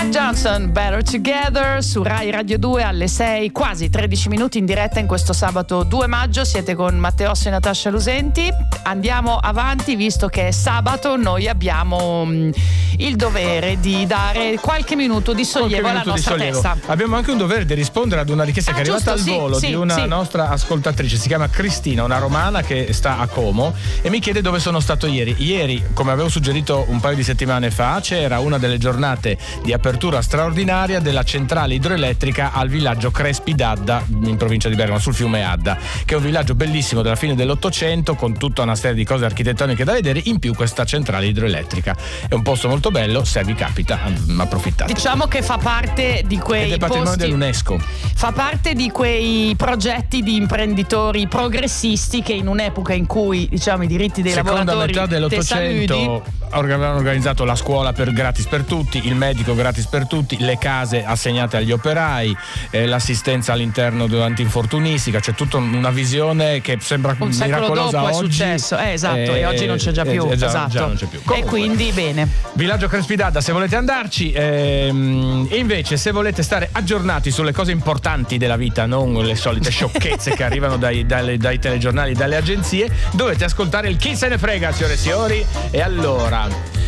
Johnson, Better Together su Rai Radio 2 alle 6, quasi 13 minuti in diretta in questo sabato 2 maggio. Siete con Matteossi e Natascia Lusenti. Andiamo avanti, visto che è sabato, noi abbiamo il dovere di dare qualche minuto di sollievo alla nostra testa. Abbiamo anche un dovere di rispondere ad una richiesta che è arrivata al volo di una nostra ascoltatrice. Si chiama Cristina, una romana che sta a Como e mi chiede dove sono stato ieri. Ieri, come avevo suggerito un paio di settimane fa, c'era una delle giornate di apertura straordinaria della centrale idroelettrica al villaggio Crespi d'Adda in provincia di Bergamo, sul fiume Adda, che è un villaggio bellissimo della fine dell'Ottocento con tutta una serie di cose architettoniche da vedere, in più questa centrale idroelettrica. È un posto molto bello, se vi capita approfittate. Diciamo che fa parte di quei del patrimonio dell'UNESCO. Fa parte di quei progetti di imprenditori progressisti che in un'epoca in cui, diciamo, i diritti dei lavoratori metà dell'Ottocento avevano organizzato la scuola gratis per tutti, il medico gratis per tutti, le case assegnate agli operai, l'assistenza all'interno antinfortunistica. C'è tutta una visione che sembra un miracolosa dopo oggi. È successo, esatto, e oggi non c'è già più. Già non c'è più. Comunque, e quindi bene. Villaggio Crespi d'Adda, se volete andarci, e invece se volete stare aggiornati sulle cose importanti della vita, non le solite sciocchezze che arrivano dai telegiornali, dalle agenzie, dovete ascoltare il Chi se ne frega, signore e signori. E allora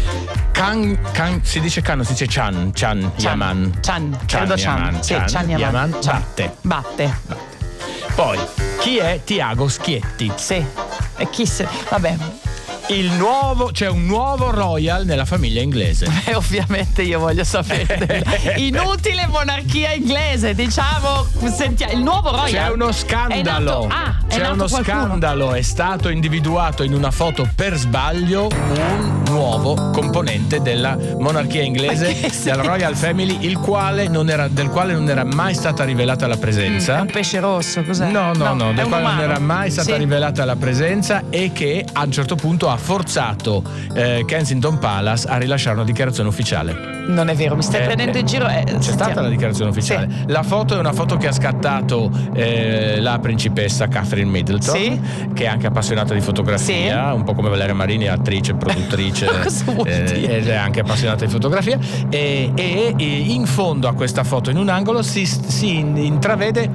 si dice Can, si dice Chan Yaman. Credo Chan Yaman. Batte. Poi, chi è Tiago Schietti? Sì. E chi se... Vabbè. C'è un nuovo royal nella famiglia inglese. E ovviamente io voglio sapere inutile monarchia inglese, diciamo, il nuovo royal. C'è uno scandalo. Scandalo. È stato individuato in una foto per sbaglio un nuovo componente della monarchia inglese, della Royal Family, del quale non era mai stata rivelata la presenza. È un pesce rosso, cos'è? No, del quale non era mai stata rivelata la presenza e che a un certo punto ha forzato Kensington Palace a rilasciare una dichiarazione ufficiale. Non è vero, mi stai prendendo in giro. C'è stata la dichiarazione ufficiale. Sì. La foto è una foto che ha scattato la principessa Catherine Middleton, che è anche appassionata di fotografia, un po' come Valeria Marini, attrice, produttrice ed è anche appassionata di fotografia, e in fondo a questa foto, in un angolo, si intravede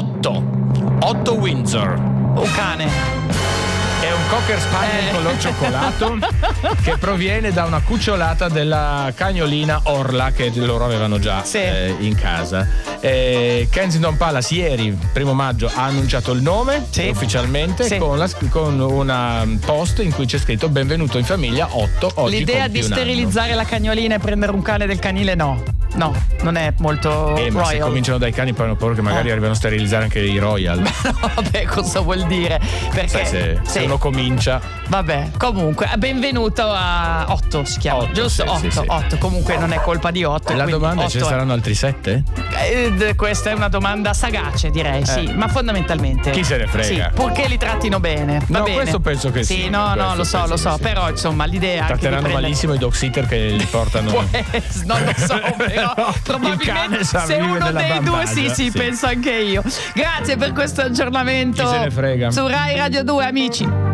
Otto Windsor, un cane. È un cocker spaniel color cioccolato che proviene da una cucciolata della cagnolina Orla che loro avevano già in casa. Kensington Palace ieri, 1 maggio, ha annunciato il nome ufficialmente con una post in cui c'è scritto: benvenuto in famiglia Otto. Oggi l'idea di sterilizzare la cagnolina e prendere un cane del canile no, non è molto ma se cominciano dai cani poi hanno paura che magari arrivano a sterilizzare anche i royal. No, vabbè, cosa vuol dire? Perché se uno comincia. Vabbè, comunque benvenuto a Otto, si chiama, giusto? Otto. Comunque non è colpa di Otto. La domanda è: ce ne saranno altri 7? Questa è una domanda sagace, direi, ma fondamentalmente chi se ne frega? Purché li trattino bene. Va bene. Questo penso che sì. No, lo so, però insomma l'idea tratteranno malissimo i dog sitter che li portano. Non lo so, però probabilmente se uno dei due sì, penso anche io. Grazie per questo aggiornamento. Chi se ne frega? Su Rai Radio 2, amici.